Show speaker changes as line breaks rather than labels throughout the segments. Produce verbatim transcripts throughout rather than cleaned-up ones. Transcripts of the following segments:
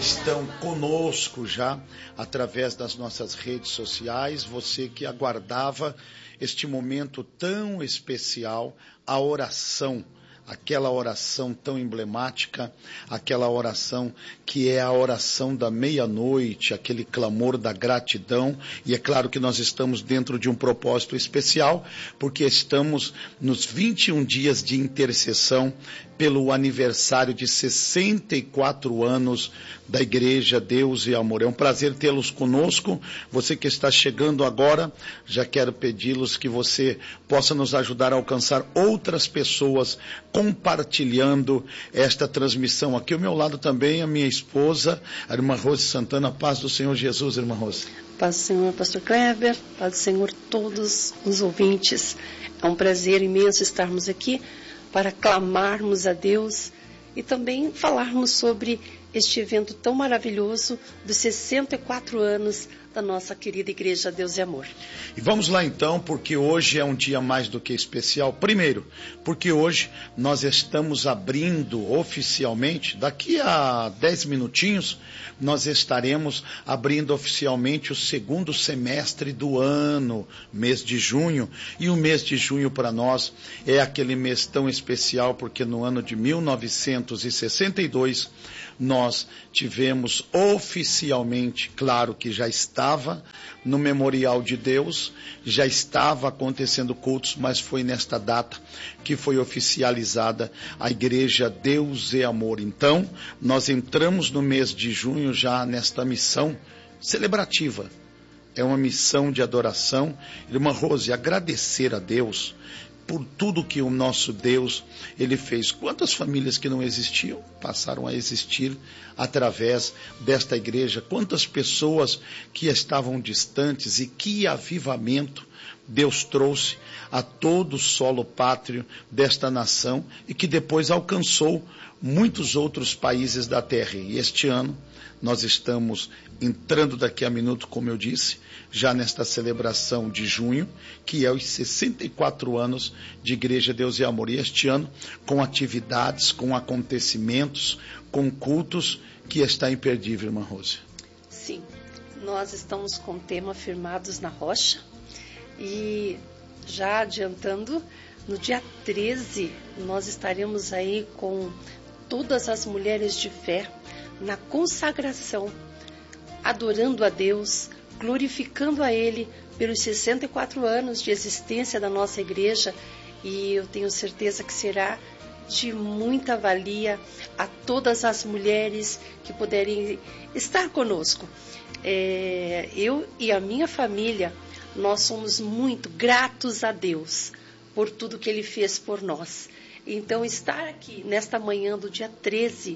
estão conosco já através das nossas redes sociais, você que aguardava este momento tão especial, a oração, aquela oração tão emblemática, aquela oração que é a oração da meia-noite, aquele clamor da gratidão, e é claro que nós estamos dentro de um propósito especial, porque estamos nos vinte e um dias de intercessão pelo aniversário de sessenta e quatro anos da Igreja Deus e Amor. É um prazer tê-los conosco. Você que está chegando agora, já quero pedi-los que você possa nos ajudar a alcançar outras pessoas compartilhando esta transmissão. Aqui ao meu lado também a minha esposa, a irmã Rose Santana. Paz do Senhor Jesus, irmã Rose.
Paz do Senhor, pastor Kleber. Paz do Senhor, todos os ouvintes. É um prazer imenso estarmos aqui para clamarmos a Deus e também falarmos sobre este evento tão maravilhoso dos sessenta e quatro anos da nossa querida Igreja Deus e Amor.
E vamos lá então, porque hoje é um dia mais do que especial. Primeiro, porque hoje nós estamos abrindo oficialmente, daqui a dez minutinhos, nós estaremos abrindo oficialmente o segundo semestre do ano, mês de junho. E o mês de junho para nós é aquele mês tão especial, porque no ano de mil novecentos e sessenta e dois, nós tivemos oficialmente, claro que já estava no Memorial de Deus, já estava acontecendo cultos, mas foi nesta data que foi oficializada a Igreja Deus e Amor. Então, nós entramos no mês de junho já nesta missão celebrativa. É uma missão de adoração. Irmã Rose, agradecer a Deus por tudo que o nosso Deus, Ele fez. Quantas famílias que não existiam passaram a existir através desta igreja? Quantas pessoas que estavam distantes e que avivamento Deus trouxe a todo o solo pátrio desta nação e que depois alcançou muitos outros países da terra. E este ano nós estamos entrando daqui a minuto, como eu disse, já nesta celebração de junho, que é os sessenta e quatro anos de Igreja Deus e Amor. E este ano, com atividades, com acontecimentos, com cultos, que está imperdível, irmã Rose.
Sim, nós estamos com o tema Firmados na Rocha. E já adiantando, no dia treze, nós estaremos aí com todas as mulheres de fé na consagração, adorando a Deus, glorificando a Ele pelos sessenta e quatro anos de existência da nossa igreja, e eu tenho certeza que será de muita valia a todas as mulheres que puderem estar conosco. É, eu e a minha família, nós somos muito gratos a Deus por tudo que Ele fez por nós. Então, estar aqui nesta manhã do dia treze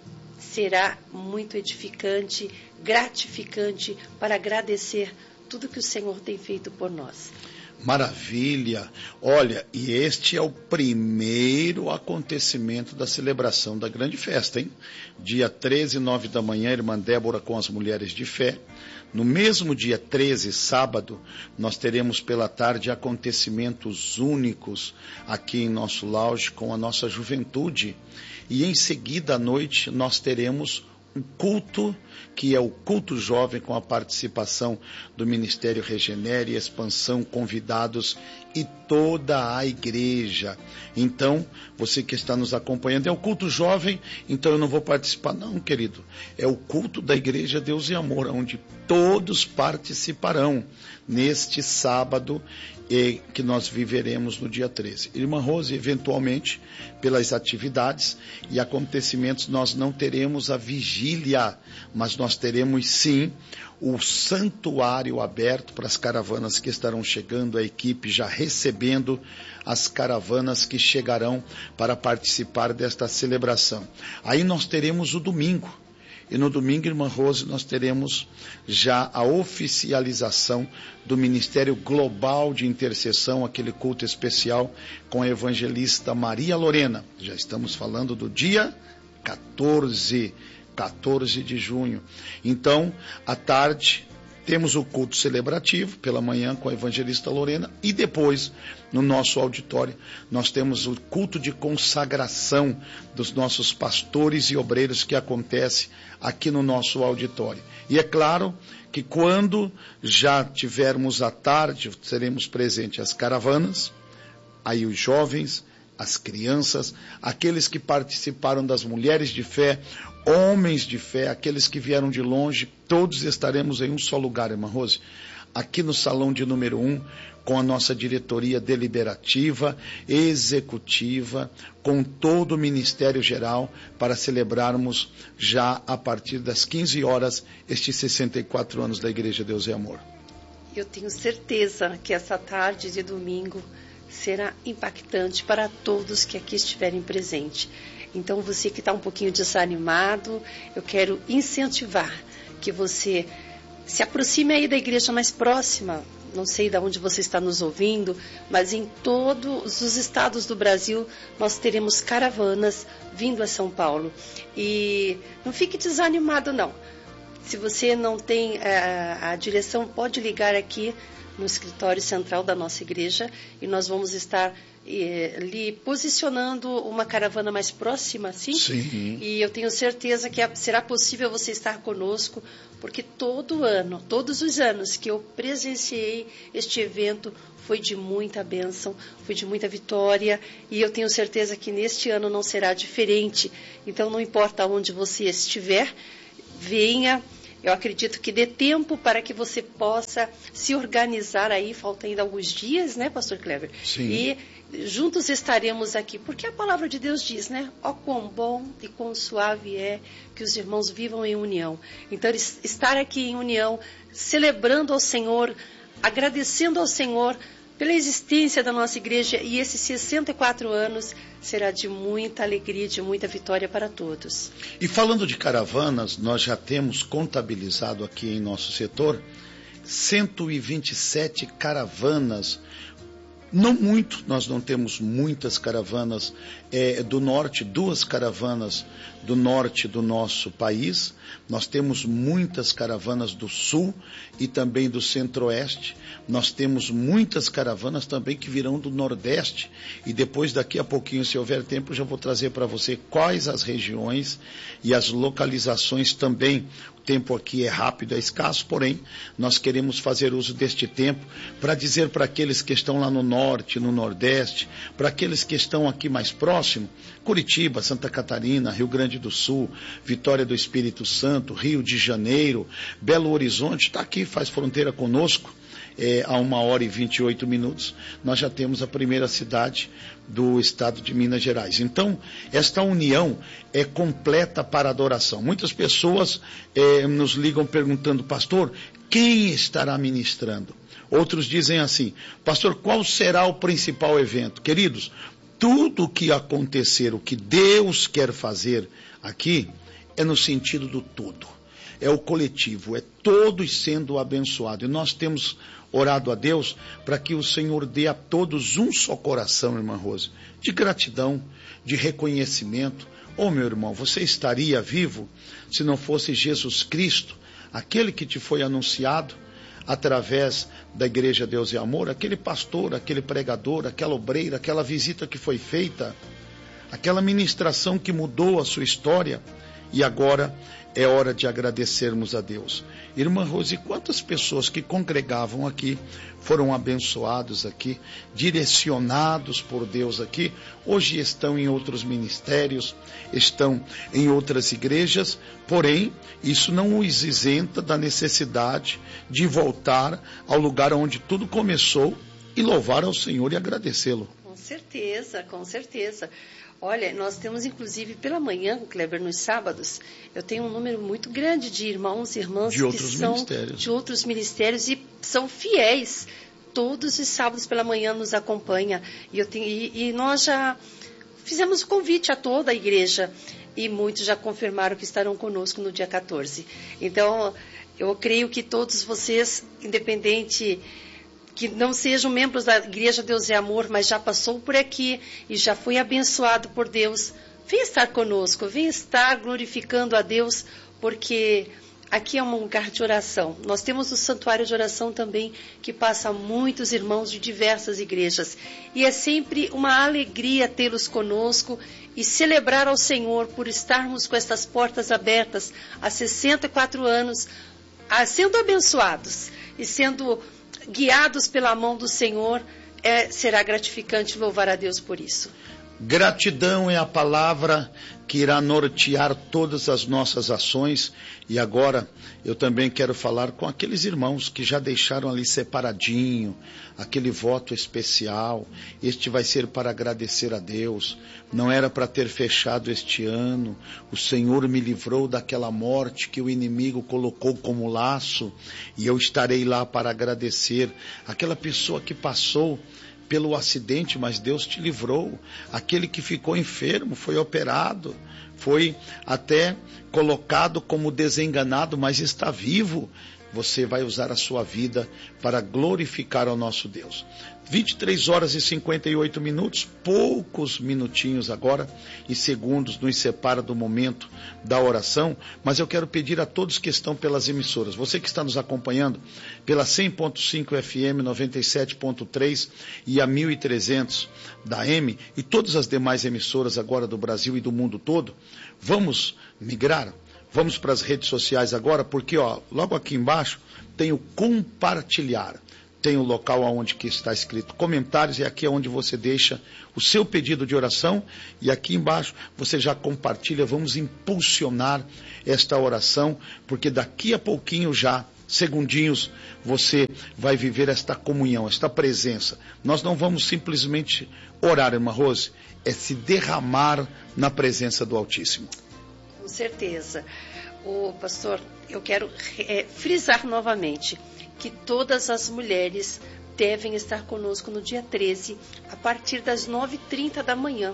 será muito edificante, gratificante, para agradecer tudo que o Senhor tem feito por nós.
Maravilha! Olha, e este é o primeiro acontecimento da celebração da grande festa, hein? Dia treze, nove da manhã, irmã Débora com as mulheres de fé. No mesmo dia treze, sábado, nós teremos pela tarde acontecimentos únicos aqui em nosso lounge com a nossa juventude. E em seguida à noite nós teremos um culto, que é o culto jovem, com a participação do Ministério Regenere, Expansão, convidados e toda a igreja. Então, você que está nos acompanhando, é o culto jovem, então eu não vou participar, não, querido. É o culto da Igreja Deus e Amor, onde todos participarão neste sábado e que nós viveremos no dia treze. Irmã Rose, eventualmente, pelas atividades e acontecimentos, nós não teremos a vigília, mas nós teremos sim o santuário aberto para as caravanas que estarão chegando, a equipe já recebendo as caravanas que chegarão para participar desta celebração. Aí nós teremos o domingo. E no domingo, irmã Rose, nós teremos já a oficialização do Ministério Global de Intercessão, aquele culto especial com a evangelista Maria Lorena. Já estamos falando do dia quatorze, quatorze de junho. Então, à tarde, temos o culto celebrativo pela manhã com a evangelista Lorena e depois, no nosso auditório, nós temos o culto de consagração dos nossos pastores e obreiros que acontece aqui no nosso auditório. E é claro que quando já tivermos à tarde, seremos presentes as caravanas, aí os jovens, as crianças, aqueles que participaram das mulheres de fé, homens de fé, aqueles que vieram de longe, todos estaremos em um só lugar, irmã Rose, aqui no salão de número um, com a nossa diretoria deliberativa, executiva, com todo o Ministério Geral, para celebrarmos já a partir das quinze horas estes sessenta e quatro anos da Igreja Deus e Amor.
Eu tenho certeza que essa tarde de domingo será impactante para todos que aqui estiverem presentes. Então, você que está um pouquinho desanimado, eu quero incentivar que você se aproxime aí da igreja mais próxima. Não sei de onde você está nos ouvindo, mas em todos os estados do Brasil nós teremos caravanas vindo a São Paulo. E não fique desanimado, não. Se você não tem a, a direção, pode ligar aqui no escritório central da nossa igreja e nós vamos estar eh, lhe posicionando uma caravana mais próxima, sim?
Sim.
E eu tenho certeza que será possível você estar conosco, porque todo ano, todos os anos que eu presenciei este evento foi de muita bênção, foi de muita vitória, e eu tenho certeza que neste ano não será diferente. Então, não importa onde você estiver, venha. Eu acredito que dê tempo para que você possa se organizar aí, falta ainda alguns dias, né, pastor Kleber?
Sim.
E juntos estaremos aqui, porque a palavra de Deus diz, né? Ó quão bom e quão suave é que os irmãos vivam em união. Então, estar aqui em união, celebrando ao Senhor, agradecendo ao Senhor pela existência da nossa igreja, e esses sessenta e quatro anos será de muita alegria, de muita vitória para todos.
E falando de caravanas, nós já temos contabilizado aqui em nosso setor cento e vinte e sete caravanas. Não muito, nós não temos muitas caravanas é, do norte, duas caravanas do norte do nosso país. Nós temos muitas caravanas do sul e também do centro-oeste. Nós temos muitas caravanas também que virão do nordeste. E depois, daqui a pouquinho, se houver tempo, já vou trazer para você quais as regiões e as localizações também. O tempo aqui é rápido, é escasso, porém, nós queremos fazer uso deste tempo para dizer para aqueles que estão lá no norte, no nordeste, para aqueles que estão aqui mais próximo, Curitiba, Santa Catarina, Rio Grande do Sul, Vitória do Espírito Santo, Rio de Janeiro, Belo Horizonte, está aqui, faz fronteira conosco. É, a uma hora e vinte e oito minutos, nós já temos a primeira cidade do estado de Minas Gerais. Então, esta união é completa para adoração. Muitas pessoas é, nos ligam perguntando, pastor, quem estará ministrando? Outros dizem assim, pastor, qual será o principal evento? Queridos, tudo o que acontecer, o que Deus quer fazer aqui, é no sentido do tudo. É o coletivo, é todos sendo abençoados. E nós temos orado a Deus para que o Senhor dê a todos um só coração, irmã Rose, de gratidão, de reconhecimento. Oh, meu irmão, você estaria vivo se não fosse Jesus Cristo, aquele que te foi anunciado através da Igreja Deus e Amor, aquele pastor, aquele pregador, aquela obreira, aquela visita que foi feita, aquela ministração que mudou a sua história. E agora é hora de agradecermos a Deus. Irmã Rose, quantas pessoas que congregavam aqui, foram abençoados aqui, direcionados por Deus aqui, hoje estão em outros ministérios, estão em outras igrejas, porém, isso não os isenta da necessidade de voltar ao lugar onde tudo começou e louvar ao Senhor e agradecê-lo.
Com certeza, com certeza. Olha, nós temos inclusive pela manhã, Kleber, nos sábados, eu tenho um número muito grande de irmãos e irmãs
de
que
outros
são
ministérios.
de outros ministérios e são fiéis. Todos os sábados pela manhã nos acompanha. E, eu tenho, e, e nós já fizemos o convite a toda a igreja e muitos já confirmaram que estarão conosco no dia quatorze. Então, eu creio que todos vocês, independente que não sejam membros da Igreja Deus é Amor, mas já passou por aqui e já foi abençoado por Deus, vem estar conosco, vem estar glorificando a Deus, porque aqui é um lugar de oração. Nós temos o santuário de oração também, que passa muitos irmãos de diversas igrejas. E é sempre uma alegria tê-los conosco e celebrar ao Senhor por estarmos com estas portas abertas há sessenta e quatro anos, sendo abençoados e sendo guiados pela mão do Senhor. É, será gratificante louvar a Deus por isso.
Gratidão é a palavra que irá nortear todas as nossas ações. E agora eu também quero falar com aqueles irmãos que já deixaram ali separadinho, aquele voto especial. Este vai ser para agradecer a Deus. Não era para ter fechado este ano. O Senhor me livrou daquela morte que o inimigo colocou como laço, e eu estarei lá para agradecer. Aquela pessoa que passou pelo acidente, mas Deus te livrou. Aquele que ficou enfermo, foi operado, foi até colocado como desenganado, mas está vivo. Você vai usar a sua vida para glorificar ao nosso Deus. vinte e três horas e cinquenta e oito minutos, poucos minutinhos agora e segundos nos separa do momento da oração, mas eu quero pedir a todos que estão pelas emissoras, você que está nos acompanhando pela cem ponto cinco F M, noventa e sete ponto três e a mil e trezentos da A M e todas as demais emissoras agora do Brasil e do mundo todo, vamos migrar. Vamos para as redes sociais agora, porque ó, logo aqui embaixo tem o compartilhar. Tem o local onde que está escrito comentários, e aqui é onde você deixa o seu pedido de oração, e aqui embaixo você já compartilha. Vamos impulsionar esta oração, porque daqui a pouquinho já, segundinhos, você vai viver esta comunhão, esta presença. Nós não vamos simplesmente orar, irmã Rose, é se derramar na presença do Altíssimo.
Com certeza. O pastor, eu quero é, frisar novamente que todas as mulheres devem estar conosco no dia treze, a partir das nove e trinta da manhã.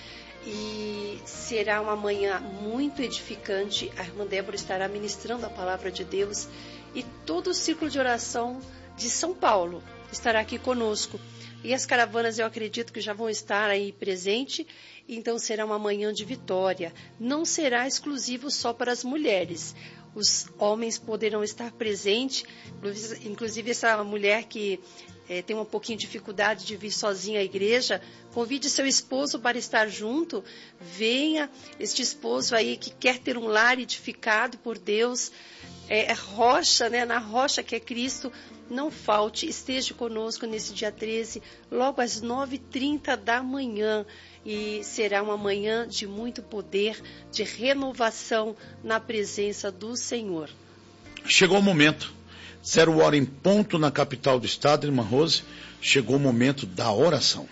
E será uma manhã muito edificante. A irmã Débora estará ministrando a palavra de Deus e todo o círculo de oração de São Paulo estará aqui conosco. E as caravanas, eu acredito que já vão estar aí presentes, então será uma manhã de vitória. Não será exclusivo só para as mulheres. Os homens poderão estar presentes, inclusive essa mulher que é, tem um pouquinho de dificuldade de vir sozinha à igreja, convide seu esposo para estar junto. Venha, este esposo aí que quer ter um lar edificado por Deus, é, é rocha, né, na rocha que é Cristo. Não falte, esteja conosco nesse dia treze, logo às nove e trinta da manhã. E será uma manhã de muito poder, de renovação na presença do Senhor.
Chegou o momento, zero hora em ponto na capital do estado, irmã Rose, chegou o momento da oração.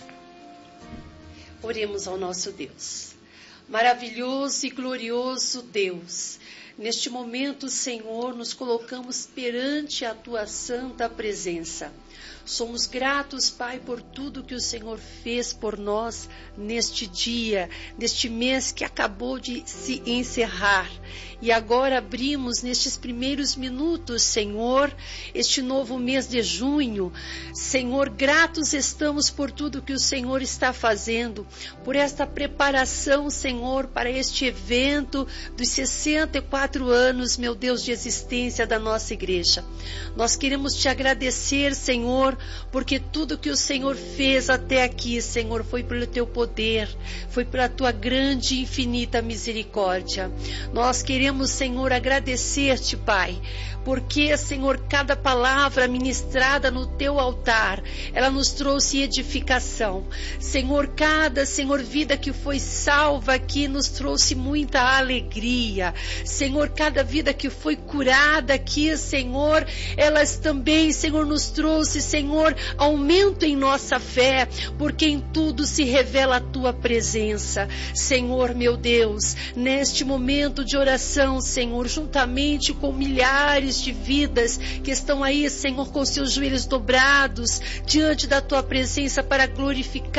Oremos ao nosso Deus. Maravilhoso e glorioso Deus, neste momento, Senhor, nos colocamos perante a Tua santa presença. Somos gratos, Pai, por tudo que o Senhor fez por nós neste dia, neste mês que acabou de se encerrar. E agora abrimos nestes primeiros minutos, Senhor, este novo mês de junho. Senhor, gratos estamos por tudo que o Senhor está fazendo, por esta preparação, Senhor, para este evento dos sessenta e quatro anos, meu Deus, de existência da nossa igreja. Nós queremos te agradecer, Senhor, porque tudo que o Senhor fez até aqui, Senhor, foi pelo teu poder, foi pela tua grande e infinita misericórdia. Nós queremos, Senhor, agradecer-te, Pai, porque, Senhor, cada palavra ministrada no teu altar, ela nos trouxe edificação. Senhor, cada, Senhor, vida que foi salva aqui nos trouxe muita alegria. Senhor, cada vida que foi curada aqui, Senhor, elas também, Senhor, nos trouxe, Senhor, aumento em nossa fé, porque em tudo se revela a tua presença. Senhor, meu Deus, neste momento de oração, Senhor, juntamente com milhares de vidas que estão aí, Senhor, com seus joelhos dobrados diante da tua presença para glorificar